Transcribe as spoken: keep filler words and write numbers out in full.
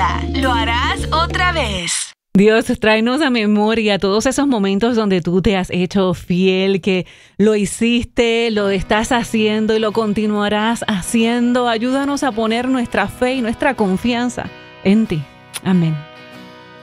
vida. Lo harás otra vez. Dios, tráenos a memoria todos esos momentos donde tú te has hecho fiel, que lo hiciste, lo estás haciendo y lo continuarás haciendo. Ayúdanos a poner nuestra fe y nuestra confianza en ti. Amén.